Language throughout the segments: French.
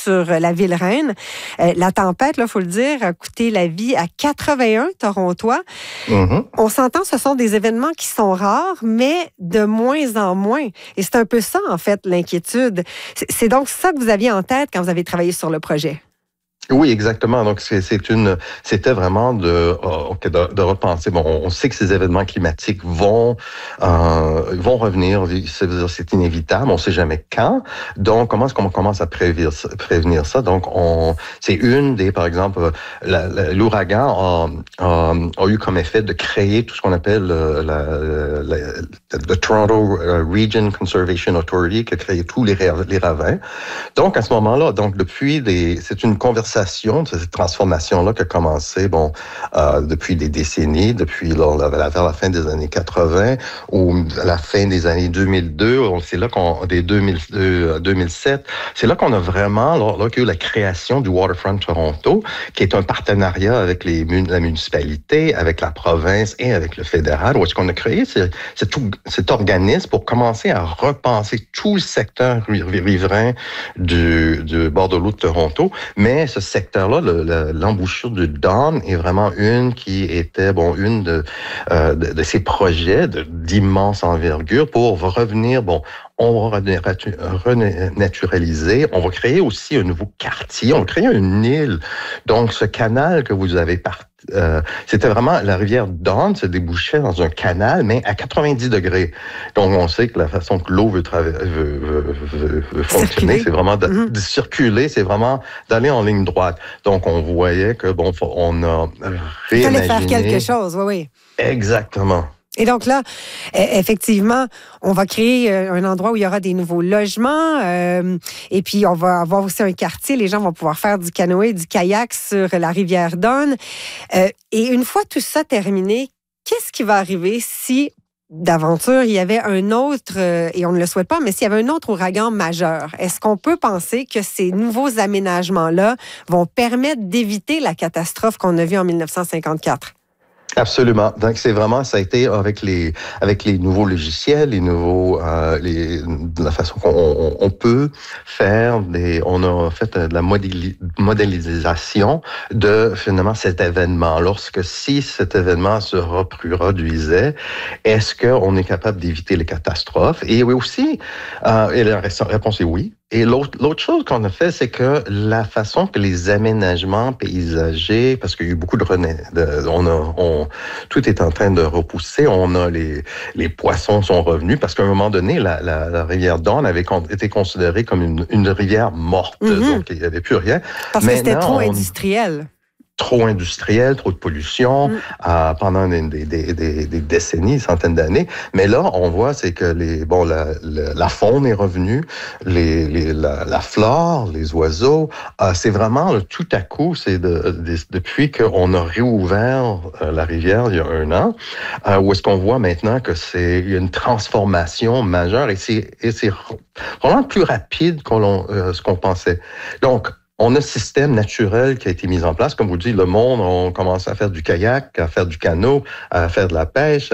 sur la ville reine. La tempête, il faut le dire, a coûté la vie à 81 Torontois. On s'entend, ce sont des événements qui sont rares, mais de moins en moins. Et c'est un peu ça, en fait, l'inquiétude. C'est donc ça que vous aviez en tête quand vous avez travaillé sur le projet? Oui, exactement. Donc, c'était vraiment de repenser. Bon, on sait que ces événements climatiques vont revenir. C'est inévitable. On ne sait jamais quand. Donc, comment est-ce qu'on commence à prévenir ça? Donc, c'est par exemple, l'ouragan a eu comme effet de créer tout ce qu'on appelle le Toronto Region Conservation Authority, qui a créé tous les ravins. Donc, à ce moment-là, c'est une conversation, cette transformation-là qui a commencé, depuis des décennies, vers la fin des années 80 ou à la fin des années 2002, c'est là 2007, c'est là qu'on a vraiment, qu'il y a eu la création du Waterfront Toronto, qui est un partenariat avec la municipalité, avec la province et avec le fédéral, où est-ce qu'on a créé cet organisme pour commencer à repenser tout le secteur riverain du bord de l'eau de Toronto, mais ce secteur-là, l'embouchure du Don est vraiment une qui était une de ces projets d'immense envergure pour revenir, on va renaturaliser, on va créer aussi un nouveau quartier, on va créer une île. Donc, ce canal que vous avez c'était vraiment la rivière Don se débouchait dans un canal, mais à 90 degrés. Donc, on sait que la façon que l'eau veut fonctionner, c'est vraiment de circuler, c'est vraiment d'aller en ligne droite. Donc, on voyait que, on a réimaginé. Il fallait faire quelque chose, oui. Exactement. Et donc là, effectivement, on va créer un endroit où il y aura des nouveaux logements et puis on va avoir aussi un quartier. Les gens vont pouvoir faire du canoë, du kayak sur la rivière Don. Et une fois tout ça terminé, qu'est-ce qui va arriver si, d'aventure, il y avait un autre, et on ne le souhaite pas, mais s'il y avait un autre ouragan majeur? Est-ce qu'on peut penser que ces nouveaux aménagements-là vont permettre d'éviter la catastrophe qu'on a vue en 1954? Absolument. Donc, ça a été avec les nouveaux logiciels, la façon qu'on peut faire on a fait de la modélisation de, finalement, cet événement. Si cet événement se reproduisait, est-ce qu'on est capable d'éviter les catastrophes? Et oui aussi, et la réponse est oui. Et l'autre chose qu'on a fait, c'est que la façon que les aménagements paysagers, parce qu'il y a eu beaucoup tout est en train de repousser. Les poissons sont revenus parce qu'à un moment donné, la rivière Don avait été considérée comme une rivière morte. Donc, il n'y avait plus rien. Parce que c'était trop industriel. Trop industriel, trop de pollution pendant des décennies, centaines d'années. Mais là, on voit, c'est que la faune est revenue, la flore, les oiseaux. C'est vraiment tout à coup, c'est depuis qu'on a réouvert la rivière il y a 1 an, où est-ce qu'on voit maintenant que il y a une transformation majeure et c'est vraiment plus rapide ce qu'on pensait. Donc, on a un système naturel qui a été mis en place. Comme vous dites, le monde, on commence à faire du kayak, à faire du canot, à faire de la pêche,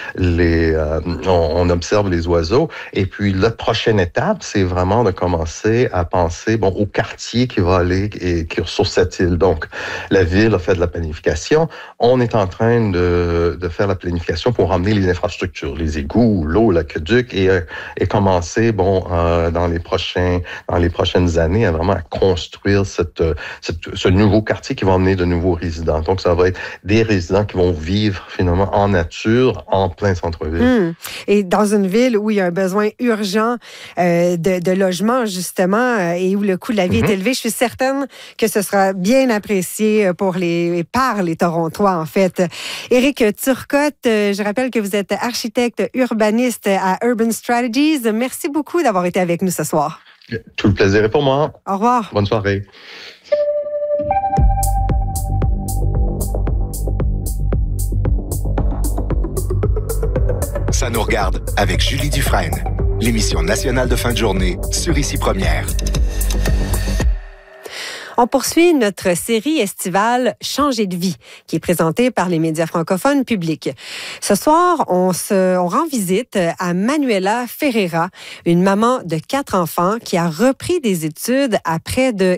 on observe les oiseaux. Et puis, la prochaine étape, c'est vraiment de commencer à penser, au quartier qui va aller et qui est sur cette île. Donc, la ville a fait de la planification. On est en train de faire la planification pour ramener les infrastructures, les égouts, l'eau, l'aqueduc et commencer, dans les prochaines années à vraiment construire ce nouveau quartier qui va emmener de nouveaux résidents. Donc, ça va être des résidents qui vont vivre finalement en nature, en plein centre-ville. Et dans une ville où il y a un besoin urgent de logement, justement, et où le coût de la vie est élevé, je suis certaine que ce sera bien apprécié par les Torontois, en fait. Éric Turcotte, je rappelle que vous êtes architecte urbaniste à Urban Strategies. Merci beaucoup d'avoir été avec nous ce soir. Tout le plaisir est pour moi. Au revoir. Bonne soirée. Ça nous regarde avec Julie Dufresne. L'émission nationale de fin de journée sur Ici Première. On poursuit notre série estivale Changer de vie, qui est présentée par les médias francophones publics. Ce soir, on rend visite à Manuela Ferreira, une maman de 4 enfants qui a repris des études après de